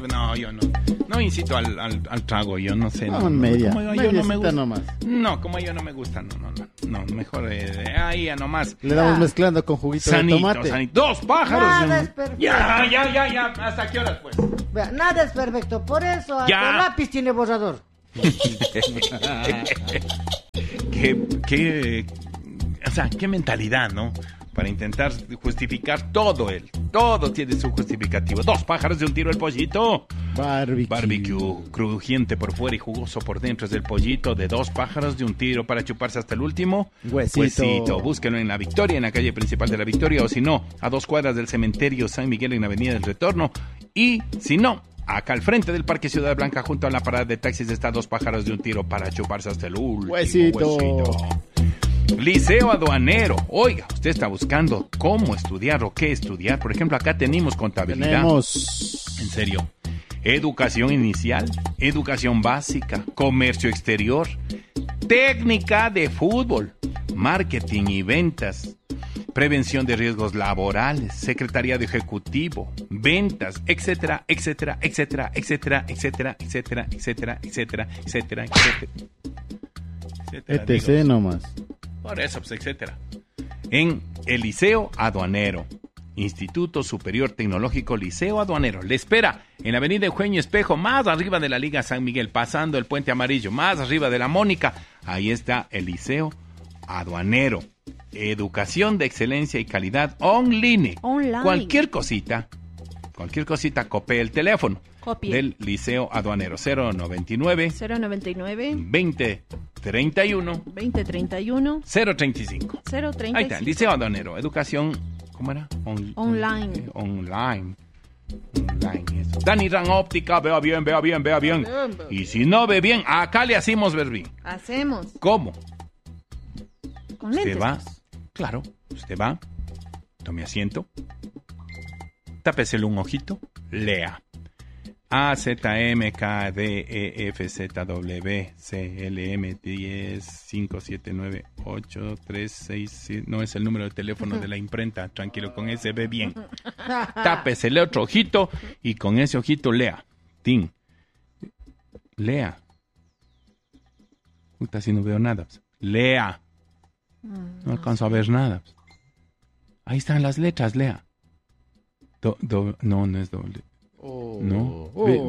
No, yo no incito al trago, yo no sé. No, media. Como yo no me gusta. Nomás. No, como yo no me gusta, no, mejor ahí ya nomás. Le damos mezclando con juguito Sanito, de tomate. sanito. 2 pájaros. Nada es perfecto. Ya. ¿Hasta qué horas, pues? Vea, nada es perfecto, por eso hasta Ya. el lápiz tiene borrador. Qué mentalidad, ¿no? Para intentar justificar todo tiene su justificativo. 2 pájaros de un tiro el pollito. Barbecue, crujiente por fuera y jugoso por dentro es el pollito de 2 pájaros de un tiro para chuparse hasta el último Huesito. Búsquenlo en La Victoria, en la calle principal de La Victoria, o si no, a 2 cuadras del cementerio San Miguel en la avenida del Retorno, y si no, acá al frente del Parque Ciudad Blanca, junto a la parada de taxis, está 2 pájaros de un tiro para chuparse hasta el último Huesito. Liceo Aduanero. Oiga, usted está buscando cómo estudiar o qué estudiar. Por ejemplo, acá tenemos contabilidad. En serio. Educación inicial, educación básica, comercio exterior, técnica de fútbol, marketing y ventas, prevención de riesgos laborales, secretariado ejecutivo, ventas, etcétera, etcétera, etcétera, etcétera, etcétera, etcétera, etcétera, etcétera, etcétera, etcétera, ETC nomás. por eso, pues, etcétera. En el Liceo Aduanero, Instituto Superior Tecnológico Liceo Aduanero. Le espera en la avenida Eugenio Espejo, más arriba de la Liga San Miguel, pasando el Puente Amarillo, más arriba de la Mónica. Ahí está el Liceo Aduanero. Educación de excelencia y calidad online. Cualquier cosita, copie el teléfono. Del Liceo Aduanero. 099 2031 035. Ahí está, Liceo Aduanero. Educación, ¿cómo era? Online. Eso. Dani Ran Óptica, vea bien. Y si no ve bien, acá le hacemos ver bien. Hacemos. ¿Cómo? Con lentes. Usted va, claro, tome asiento, tápesele un ojito, lea. A, Z, M, K, D, E, F, Z, W, C, L, M, 10, 5, 7, 9, 8, 3, 6, 7. No es el número de teléfono de la imprenta. Tranquilo, con ese ve bien. Tápesele otro ojito y con ese ojito lea. Lea. Puta, si no veo nada. Lea. No alcanzo a ver nada. Ahí están las letras, lea. No es doble. No.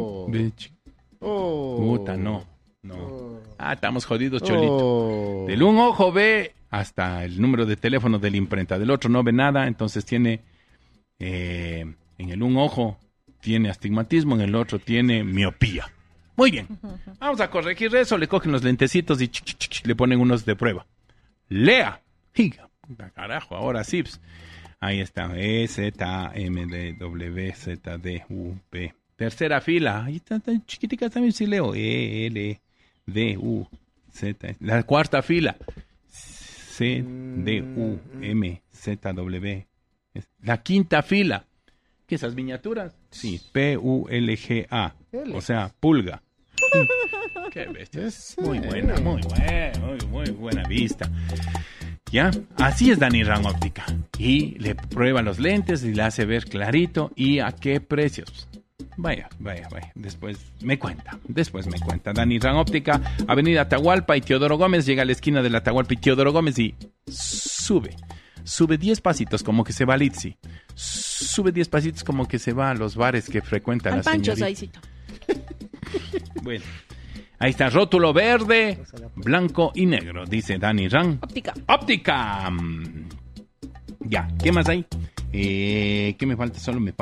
Puta, no. Estamos jodidos, Cholito. Del un ojo ve hasta el número de teléfono de la imprenta. Del otro no ve nada, entonces tiene... en el un ojo tiene astigmatismo, en el otro tiene miopía. Muy bien. Vamos a corregir eso. Le cogen los lentecitos y le ponen unos de prueba. Lea. Carajo, ahora sí. Ahí está. E, Z, M, D, W, Z, D, U, P. Tercera fila. Ahí está, tan chiquitica también si leo. E, L, D, U, Z. La cuarta fila. C, D, U, M, Z, W. La quinta fila. ¿Qué esas miniaturas? Sí. P, U, L, G, A. O sea, pulga. Qué bestia. Muy buena vista. ¿Ya? Así es Dani Ran Óptica. Y le prueba los lentes y le hace ver clarito. ¿Y a qué precios? Vaya. Después me cuenta. Dani Ran Óptica, Avenida Atahualpa y Teodoro Gómez. Llega a la esquina de la Atahualpa y Teodoro Gómez y sube 10 pasitos como que se va al Itzi. Sube 10 pasitos como que se va a los bares que frecuenta la señorita. Saicito. Bueno. Ahí está, rótulo verde, blanco y negro, dice Dani Ran. Óptica. Ya, ¿qué más hay? ¿Qué me falta? Solo me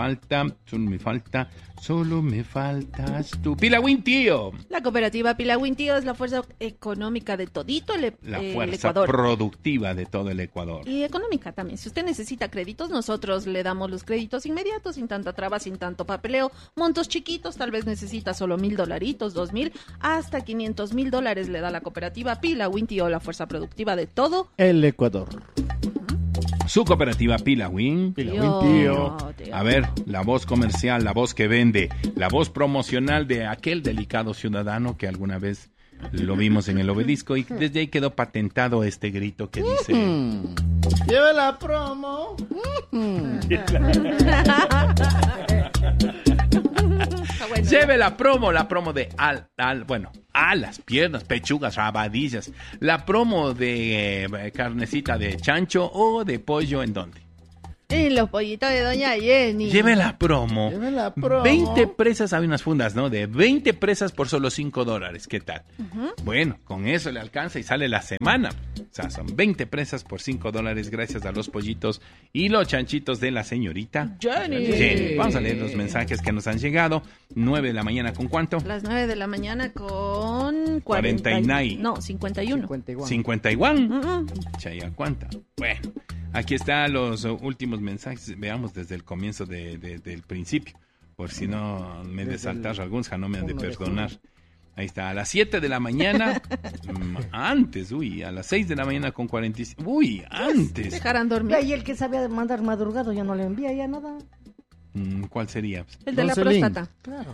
faltas tú. Pilagüín, tío. La cooperativa Pilagüín, tío, es la fuerza económica de todito el fuerza Ecuador. Productiva de todo el Ecuador. Y económica también. Si usted necesita créditos, nosotros le damos los créditos inmediatos, sin tanta traba, sin tanto papeleo. Montos chiquitos, tal vez necesita solo $1,000, $2,000, hasta $500,000 le da la cooperativa Pilagüín, tío, la fuerza productiva de todo el Ecuador. Su cooperativa Pilagüín, tío. A ver, la voz comercial, la voz que vende, la voz promocional de aquel delicado ciudadano que alguna vez lo vimos en el obelisco y desde ahí quedó patentado este grito que dice... ¡Lleva la promo! Está bueno, Lleve la promo de alas, piernas, pechugas, rabadillas. La promo de carnecita de chancho o de pollo, ¿en dónde? En los pollitos de Doña Jenny. Lleve la promo. Lleve la promo. 20 presas, hay unas fundas, ¿no? De 20 presas por solo $5. ¿Qué tal? Bueno, con eso le alcanza y sale la semana. O sea, son 20 presas por $5 gracias a los pollitos y los chanchitos de la señorita Jenny. Vamos a leer los mensajes que nos han llegado. 9 de la mañana, ¿con cuánto? Las 9 de la mañana con 49. No, 51. 51. Chaya, ¿cuánta? Bueno, aquí están los últimos mensajes. Veamos desde el comienzo del principio. Por si no me de saltar algunos, no me han de perdonar. Ahí está, a las 7 de la mañana, antes, a las 6 de la mañana con 45, antes. Dejarán dormir. Y el que sabía mandar madrugado ya no le envía ya nada. ¿Cuál sería? El de la Roncelín. próstata. Claro.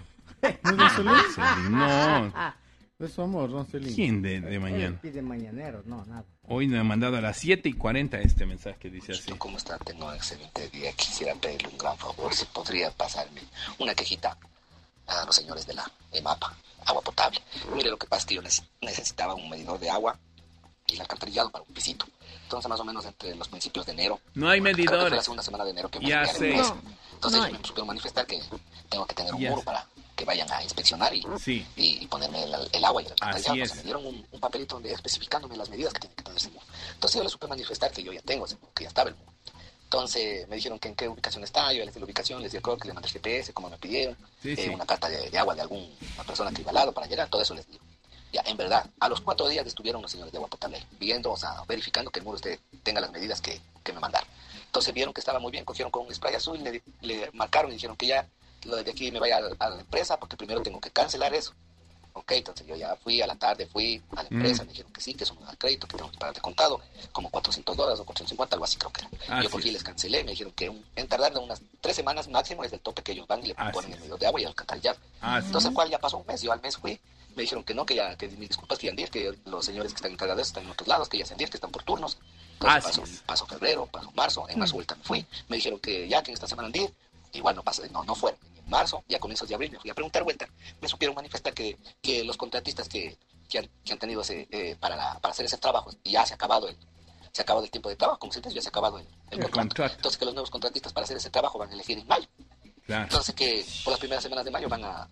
No, Es su amor, Roncelín. ¿quién de mañana? Él pide mañanero, no, nada. Hoy me han mandado a las 7:40 este mensaje que dice así. ¿Cómo está? Tengo un excelente día. Quisiera pedirle un gran favor, si podría pasarme una quejita a los señores de la EMAPA, agua potable. Mire, lo que pasa es que yo necesitaba un medidor de agua y el alcantarillado para un pisito. Entonces, más o menos entre los principios de enero. No hay creo que fue la medidores. segunda semana de enero que Ya sé. Entonces, No ellos me supieron manifestar que tengo que tener un Ya muro sé. para que vayan a inspeccionar Sí. y ponerme el agua y el alcantarillado. Así es. Entonces, me dieron un papelito donde especificándome las medidas que tiene que tener ese muro. Entonces, yo le supe manifestar que yo ya tengo ese muro, que ya estaba el muro. Entonces, me dijeron que en qué ubicación está, yo les di la ubicación, les di el código, que le mandé el GPS, como me pidieron, Sí. una carta de agua de alguna persona que iba al lado para llegar, todo eso les di. Ya, en verdad, a los 4 días estuvieron los señores de agua potable viendo, o sea, verificando que el muro tenga las medidas que me mandaron. Entonces vieron que estaba muy bien, cogieron con un spray azul, le marcaron y dijeron que ya lo de aquí me vaya a la empresa porque primero tengo que cancelar eso. Ok, entonces yo ya fui a la tarde, fui a la empresa, me dijeron que sí, que eso me da crédito, que tengo que pagar de contado, como $400 o $450, algo así creo que era. Yo cogí y les cancelé, me dijeron que en tardar de unas 3 semanas máximo es el tope que ellos van y le ponen el medio de agua y el alcantarillado. Entonces, ¿cuál ya pasó un mes? Yo al mes fui, me dijeron que no, que mis disculpas, que iban a ir, que los señores que están encargados de eso están en otros lados, que ya se han ido, que están por turnos. Entonces pasó febrero, pasó marzo, en marzo vuelta me fui, me dijeron que ya que en esta semana han de ir, igual no fueron. En marzo, ya a comienzos de abril, me fui a preguntar vuelta, me supieron manifestar que los contratistas que han tenido para hacer ese trabajo, ya se ha acabado el tiempo de trabajo, como se dice, ya se ha acabado el contrato. Entonces que los nuevos contratistas para hacer ese trabajo van a elegir en mayo. Claro. Entonces que por las primeras semanas de mayo van a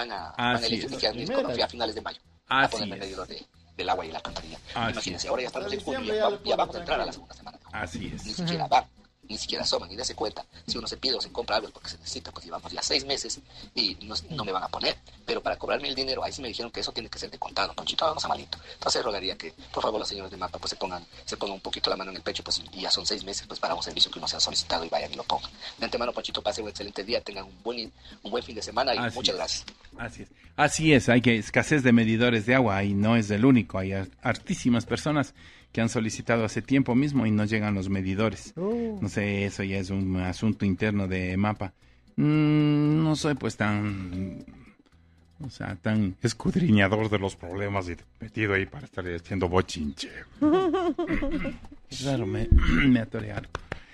elegir a finales de mayo a poner el medidor del agua y la alcantarilla. Imagínense, ahora ya estamos en junio, ya vamos a entrar a la segunda semana de junio. Así es. Ni siquiera van, ni siquiera asoman, ni dése cuenta. Si uno se pide o se compra algo es porque se necesita, pues llevamos ya 6 meses y no me van a poner. Pero para cobrarme el dinero, ahí sí me dijeron que eso tiene que ser de contado, Ponchito, vamos a malito. Entonces rogaría que, por favor, los señores de MAPA pues se pongan un poquito la mano en el pecho, pues y ya son 6 meses pues para un servicio que uno se ha solicitado y vayan y lo pongan. De antemano, Ponchito, pase un excelente día, tengan un buen fin de semana y muchas gracias. Así es, hay que escasez de medidores de agua y no es el único, hay hartísimas personas que han solicitado hace tiempo mismo y no llegan los medidores. No sé, eso ya es un asunto interno de MAPA. No soy pues tan escudriñador de los problemas y metido ahí para estar haciendo bochinche. Claro, me atoré algo.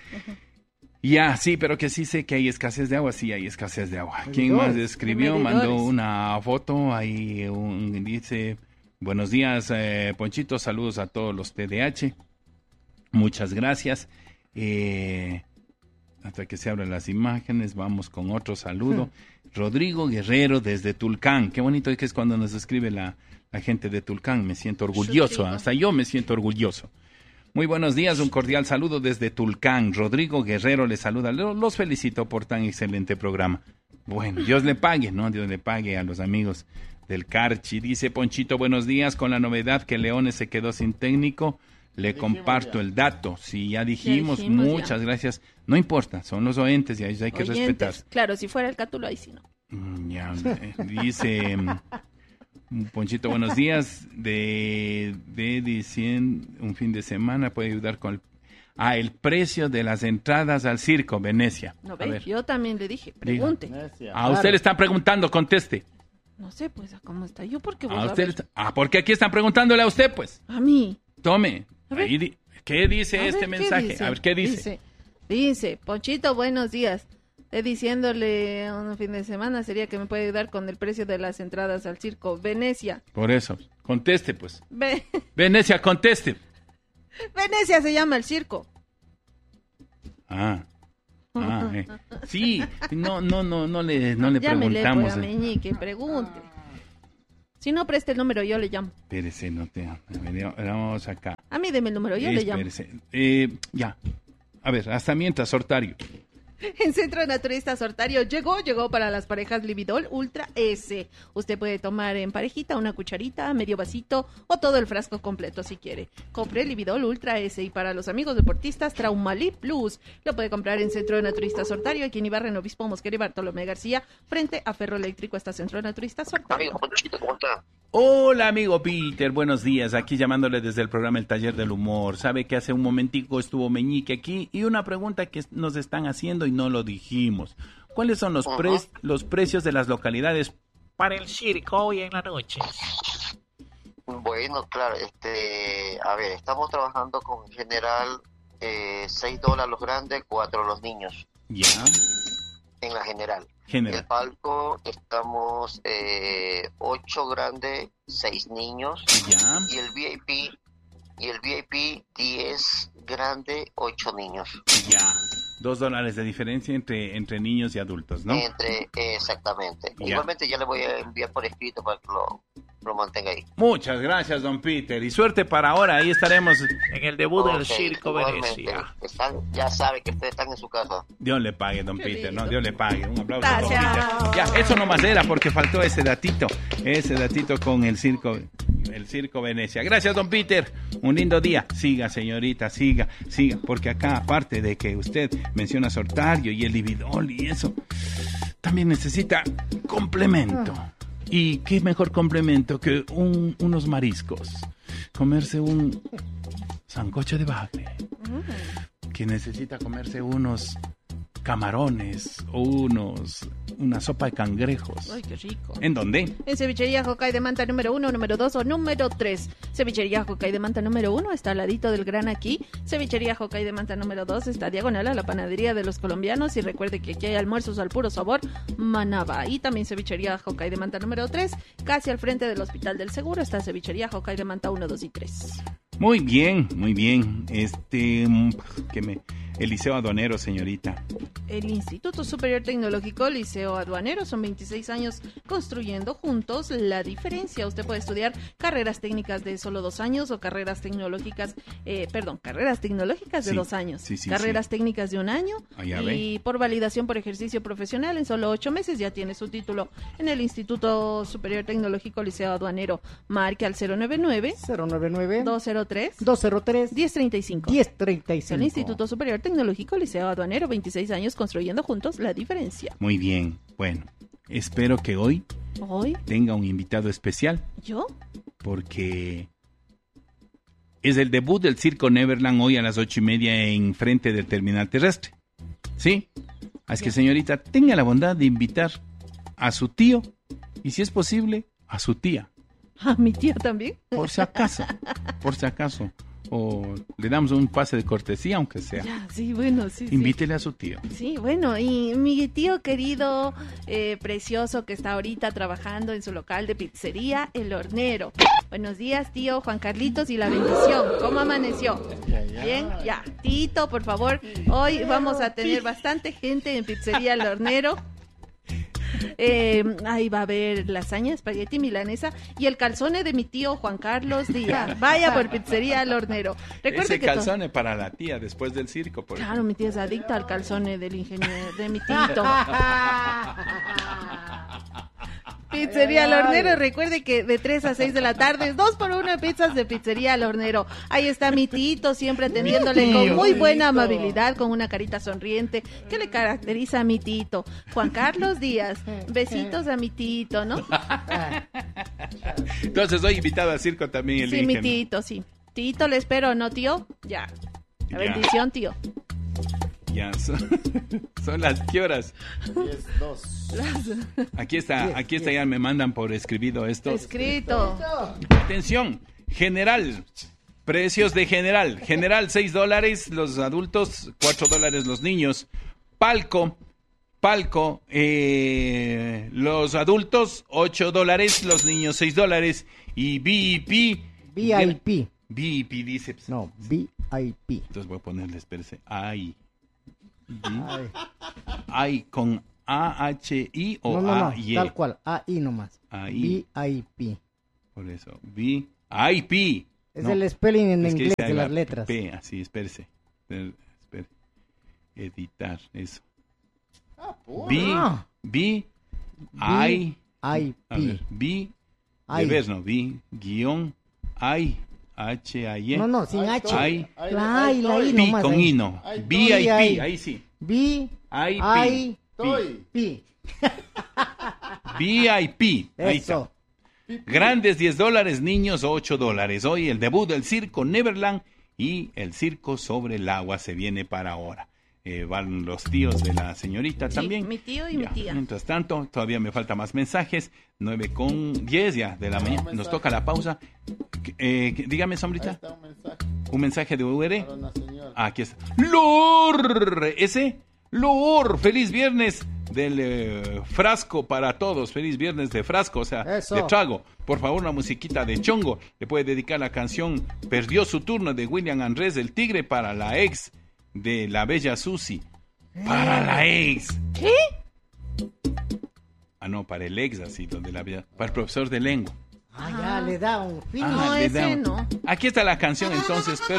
Ya, sí, pero que sí sé que hay escasez de agua, sí hay escasez de agua. ¿Quién más escribió? Mandó una foto, ahí dice... Buenos días, Ponchito, saludos a todos los TDH, muchas gracias. Hasta que se abran las imágenes, vamos con otro saludo. Rodrigo Guerrero desde Tulcán, qué bonito es que es cuando nos escribe la gente de Tulcán, me siento orgulloso, hasta yo me siento orgulloso. Muy buenos días, un cordial saludo desde Tulcán. Rodrigo Guerrero les saluda, los felicito por tan excelente programa. Bueno, Dios le pague, ¿no? Dios le pague a los amigos del Carchi. Dice Ponchito, buenos días, con la novedad que Leones se quedó sin técnico, le comparto el dato. Sí, ya dijimos, muchas gracias. No importa, son los oyentes y a ellos hay que respetar. Claro, si fuera el Cátulo, ahí sí no. Ya, dice Ponchito, buenos días, de diciendo un fin de semana puede ayudar con el precio de las entradas al circo, Venecia. No, ve, yo también le dije, pregunte. Usted le están preguntando, conteste. No sé, pues, ¿cómo está? Yo, porque porque aquí están preguntándole a usted, pues. A mí. Tome. Ahí ¿qué dice este mensaje? A ver, ¿qué dice? Dice, Ponchito, buenos días. Diciéndole un fin de semana sería que me puede ayudar con el precio de las entradas al circo Venecia. Por eso, conteste pues. Venecia, conteste. Venecia se llama el circo. Sí, no le Llámele, preguntamos. Pues, a Meñique, pregunte. Si no, preste el número, yo le llamo. Espérese, vamos acá. A mí deme el número, yo le llamo. Ya. A ver, hasta mientras, Sortario. En Centro Naturista Sortario llegó para las parejas Lividol Ultra S. Usted puede tomar en parejita una cucharita, medio vasito o todo el frasco completo si quiere. Compre Lividol Ultra S. Y para los amigos deportistas, Traumalip Plus. Lo puede comprar en Centro Naturista Sortario, aquí en Ibarra, Obispo Mosquera y Bartolomé García, frente a Ferro Eléctrico. Está Centro Naturista Sortario. Amigo, ¿cómo está? Hola, amigo Peter, buenos días. Aquí llamándole desde el programa El Taller del Humor. Sabe que hace un momentico estuvo Meñique aquí y una pregunta que nos están haciendo y no lo dijimos. ¿Cuáles son los precios de las localidades para el circo hoy en la noche? Bueno, claro, a ver, estamos trabajando con general $6 los grandes, 4 los niños. Ya. En la general. El palco estamos 8 grandes, 6 niños. Ya. Y el VIP 10 grande, 8 niños. Ya. $2 de diferencia entre niños y adultos, ¿no? Exactamente. Ya. Igualmente ya le voy a enviar por escrito para que lo mantenga ahí. Muchas gracias, don Peter. Y suerte para ahora. Ahí estaremos en el debut del Circo Venecia. Ya sabe que ustedes están en su casa. Dios le pague, don Peter, ¿no? Dios le pague. Un aplauso, Gracias. don Peter. Ya, eso nomás era porque faltó ese datito con el Circo Venecia. Gracias, don Peter. Un lindo día. Siga, señorita, siga. Porque acá, aparte de que usted menciona Sortario y el Lividol y eso, también necesita complemento. Y qué mejor complemento que unos mariscos. Comerse un sancocho de bagre. Que necesita comerse unos camarones o una sopa de cangrejos. Ay, qué rico. ¿En dónde? En Cevichería Jocay de Manta número 1, número 2 o número 3. Cevichería Jocay de Manta número 1 está al ladito del Gran Aquí. Cevichería Jocay de Manta número 2 está diagonal a la panadería de los colombianos. Y recuerde que aquí hay almuerzos al puro sabor Manaba. Y también Cevichería Jocay de Manta número 3, casi al frente del Hospital del Seguro, está Cevichería Jocay de Manta 1, 2 y 3. Muy bien. El Liceo Aduanero, señorita. El Instituto Superior Tecnológico Liceo Aduanero, son 26 años construyendo juntos la diferencia. Usted puede estudiar carreras técnicas de solo 2 años o carreras tecnológicas de 2 años. Carreras técnicas de 1 año y por validación por ejercicio profesional en solo 8 meses ya tiene su título en el Instituto Superior Tecnológico Liceo Aduanero. Marque al 099-203-1035. El Instituto Superior Tecnológico Liceo Aduanero, 26 años construyendo juntos la diferencia. Muy bien. Bueno, espero que hoy tenga un invitado especial. ¿Yo? Porque es el debut del Circo Neverland hoy a las 8:30 en frente del terminal terrestre. ¿Sí? Así que, señorita, tenga la bondad de invitar a su tío y, si es posible, a su tía. ¿A mi tía también? Por si acaso. O le damos un pase de cortesía, aunque sea. Ya, sí, bueno, sí. Invítele a su tío. Sí, bueno, y mi tío querido, precioso, que está ahorita trabajando en su local de pizzería, El Hornero. Buenos días, tío Juan Carlitos y la bendición. ¿Cómo amaneció? Bien, ya. Tito, por favor, hoy vamos a tener bastante gente en pizzería El Hornero. Ahí va a haber lasaña, espagueti, milanesa y el calzone de mi tío Juan Carlos Díaz. Vaya por pizzería El Hornero. Recuerde ese calzone para la tía después del circo. Claro, mi tía es adicta al calzone del ingeniero, de mi tito. Pizzería El Hornero, recuerde que de 3 a 6 de la tarde, 2x1 de pizzas de Pizzería El Hornero. Ahí está mi tito, siempre atendiéndole con muy buena amabilidad, con una carita sonriente que le caracteriza a mi tito. Juan Carlos Díaz, besitos a mi tito, ¿no? Entonces hoy invitado al circo también el mi tito, sí. Tito, le espero, ¿no, tío? Ya. La bendición, tío. Ya, son las ¿qué horas? 10:02. Aquí está, ya me mandan por escrito esto. Escrito. Atención, general, precios de general. General $6, los adultos, $4 los niños. Palco, palco. Los adultos, $8. Los niños, $6. Y VIP. VIP. VIP, dice. Pues. No, VIP. Entonces voy a ponerle, espérese. Ay. Ay. Ay, con A-H-I o No, A-Y. tal cual, AI nomás. AI. VIP. Por eso, VIP. Es No, el spelling en es que inglés dice ahí de va, las letras. P, así, espérese. Espere. Editar, eso. B, I, a ver, B, de ver, no, B, guión, I, H-I-E. No, sin H. I, La A y la I P nomás. con ahí. I, no. Ay, VIP, ahí. ahí sí. VIP. Estoy. VIP, ahí está. Eso. Grandes $10, niños $8. Hoy el debut del circo Neverland y el circo sobre el agua se viene para ahora. Van los tíos de la señorita Sí, también. mi tío y mi tía. Mientras tanto, todavía me falta más mensajes. 9:10 ya de la mañana. Nos toca la pausa. Dígame, Ahí Sombrita. está un mensaje Un mensaje de UR. para una señora. Aquí está. ¡Lor! Ese. ¡Lor! Feliz viernes del frasco para todos. Feliz viernes de frasco, o sea, Eso. de trago. Por favor, una musiquita de chongo. Le puede dedicar la canción Perdió su turno de William Andrés del Tigre para la ex de la bella Susi. Para la ex. ¿Qué? Ah, no, para el ex, así, donde la bella. Para el profesor de lengua. Ah, ya le da un fin. No, le ese da un- no. Aquí está la canción, entonces.